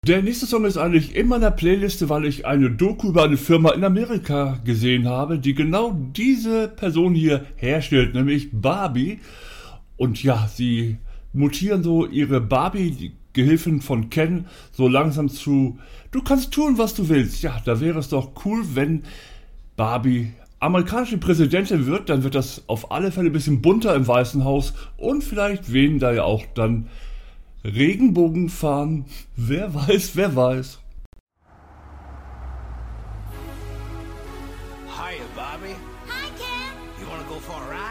Der nächste Song ist eigentlich in meiner Playliste, weil ich eine Doku über eine Firma in Amerika gesehen habe, die genau diese Person hier herstellt, nämlich Barbie. Und ja, sie mutieren so ihre Barbie, die Gehilfin von Ken, so langsam zu, du kannst tun, was du willst. Ja, da wäre es doch cool, wenn Barbie amerikanische Präsidentin wird, dann wird das auf alle Fälle ein bisschen bunter im Weißen Haus und vielleicht wehen da ja auch dann Regenbogen fahren. Wer weiß, wer weiß. Hiya, Bobby. Hi, Ken. You wanna go for a ride?